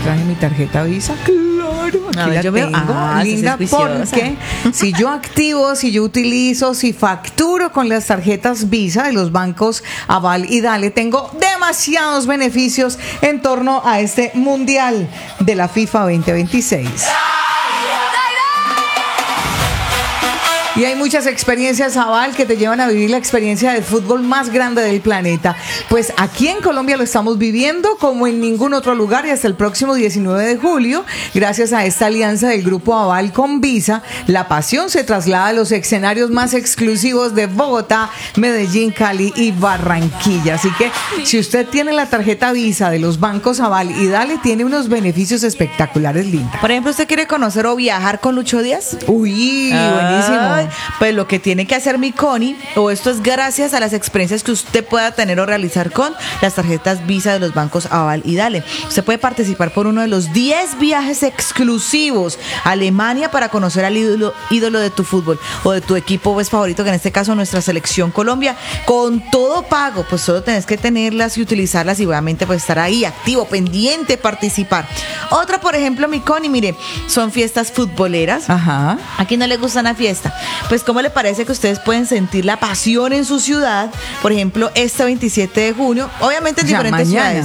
traje mi tarjeta Visa. Claro, aquí la yo tengo, veo, linda, porque si yo activo, si yo utilizo, si facturo con las tarjetas Visa de los bancos Aval y Dale, tengo demasiados beneficios en torno a este Mundial de la FIFA 2026. Y hay muchas experiencias Aval que te llevan a vivir la experiencia del fútbol más grande del planeta. Pues aquí en Colombia lo estamos viviendo como en ningún otro lugar y hasta el próximo 19 de julio, gracias a esta alianza del grupo Aval con Visa, la pasión se traslada a los escenarios más exclusivos de Bogotá, Medellín, Cali y Barranquilla. Así que si usted tiene la tarjeta Visa de los bancos Aval y Dale, tiene unos beneficios espectaculares, Linda. Por ejemplo, ¿usted quiere conocer o viajar con Lucho Díaz? Uy, buenísimo. Pues lo que tiene que hacer mi Connie, o esto es gracias a las experiencias que usted pueda tener o realizar con las tarjetas Visa de los bancos Aval y Dale. Usted puede participar por uno de los 10 viajes exclusivos a Alemania para conocer al ídolo de tu fútbol o de tu equipo pues, favorito, que en este caso nuestra selección Colombia, con todo pago. Pues solo tenés que tenerlas y utilizarlas y obviamente pues estar ahí activo, pendiente, participar. Otra, por ejemplo, mi Connie, mire, son fiestas futboleras. Ajá. ¿A quién no le gusta una fiesta? Pues ¿cómo le parece que ustedes pueden sentir la pasión en su ciudad? Por ejemplo, este 27 de junio, obviamente en diferentes ciudades.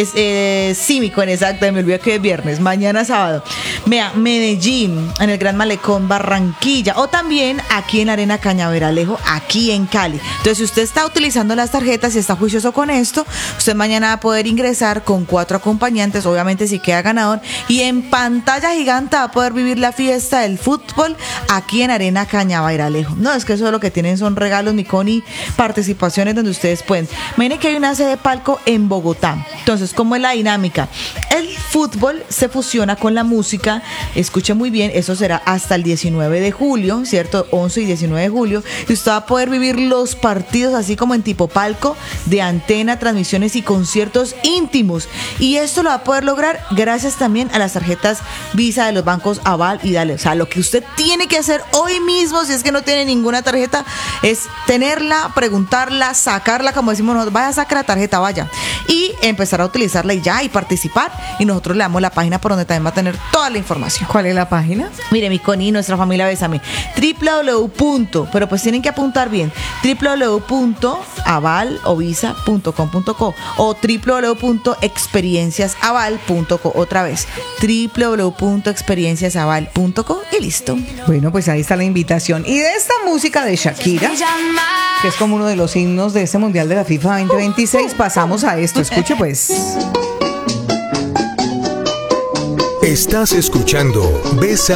Es Cívico, en exacto, me olvidé que es viernes, mañana sábado. Vea, Medellín, en el Gran Malecón, Barranquilla, o también aquí en la Arena Cañaveralejo, aquí en Cali. Entonces, si usted está utilizando las tarjetas y está juicioso con esto, usted mañana va a poder ingresar con 4 acompañantes, obviamente si queda ganador, y en pantalla gigante va a poder vivir la fiesta del fútbol aquí en Arena Cañaveralejo. No, es que eso lo que tienen son regalos, mi Connie, participaciones donde ustedes pueden. Miren que hay una sede de palco en Bogotá. Entonces, ¿cómo es la dinámica? El fútbol se fusiona con la música. Escuche muy bien, eso será hasta el 19 de julio, ¿cierto? 11 y 19 de julio. Y usted va a poder vivir los partidos así como en tipo palco, de antena, transmisiones y conciertos íntimos. Y esto lo va a poder lograr gracias también a las tarjetas Visa de los bancos Aval y Dale. O sea, lo que usted tiene que hacer hoy mismo, si es que no tiene ninguna tarjeta, es tenerla, preguntarla, sacarla, como decimos nosotros, vaya a sacar la tarjeta, vaya, y empezar a utilizarla y ya, y participar, y nosotros le damos la página por donde también va a tener toda la información. ¿Cuál es la página? Mire, mi Connie, nuestra familia Bésame, pero pues tienen que apuntar bien, www.avalovisa.com.co o www.experienciasaval.co, otra vez, www.experienciasaval.co y listo. Bueno, pues ahí está la invitación. Y de esta música de Shakira, que es como uno de los himnos de este Mundial de la FIFA 2026, pasamos a esto. Escuche pues. Estás escuchando Bésame.